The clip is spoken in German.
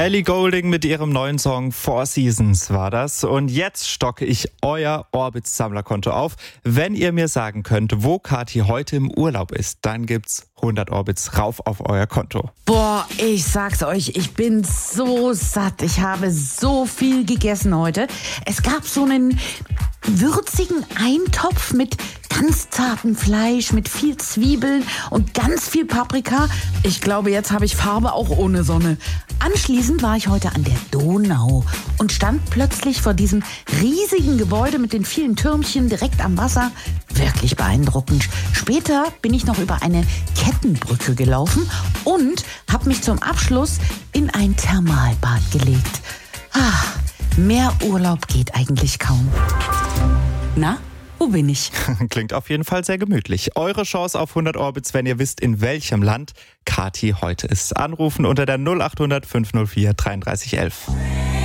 Ellie Goulding mit ihrem neuen Song Four Seasons war das. Und jetzt stocke ich euer Orbitz-Sammlerkonto auf. Wenn ihr mir sagen könnt, wo Kathi heute im Urlaub ist, dann gibt's 100 Orbitz rauf auf euer Konto. Boah, ich sag's euch, ich bin so satt. Ich habe so viel gegessen heute. Es gab so einen würzigen Eintopf mit ganz zartem Fleisch, mit viel Zwiebeln und ganz viel Paprika. Ich glaube, jetzt habe ich Farbe auch ohne Sonne. Anschließend war ich heute an der Donau und stand plötzlich vor diesem riesigen Gebäude mit den vielen Türmchen direkt am Wasser. Wirklich beeindruckend. Später bin ich noch über eine Kettenbrücke gelaufen und habe mich zum Abschluss in ein Thermalbad gelegt. Mehr Urlaub geht eigentlich kaum. Na, wo bin ich? Klingt auf jeden Fall sehr gemütlich. Eure Chance auf 100 Orbitz, wenn ihr wisst, in welchem Land Kathi heute ist. Anrufen unter der 0800 504 3311.